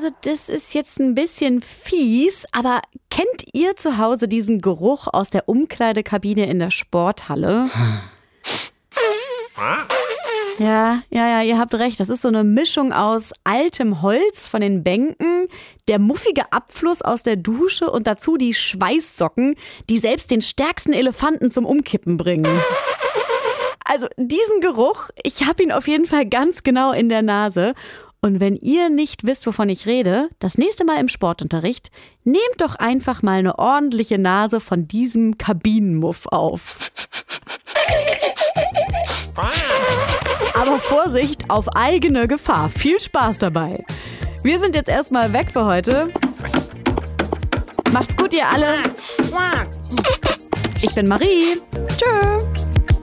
Also das ist jetzt ein bisschen fies, aber kennt ihr zu Hause diesen Geruch aus der Umkleidekabine in der Sporthalle? Ja, ihr habt recht. Das ist so eine Mischung aus altem Holz von den Bänken, der muffige Abfluss aus der Dusche und dazu die Schweißsocken, die selbst den stärksten Elefanten zum Umkippen bringen. Also diesen Geruch, ich habe ihn auf jeden Fall ganz genau in der Nase. Und wenn ihr nicht wisst, wovon ich rede, das nächste Mal im Sportunterricht, nehmt doch einfach mal eine ordentliche Nase von diesem Kabinenmuff auf. Aber Vorsicht, auf eigene Gefahr. Viel Spaß dabei. Wir sind jetzt erstmal weg für heute. Macht's gut, ihr alle. Ich bin Marie. Tschö.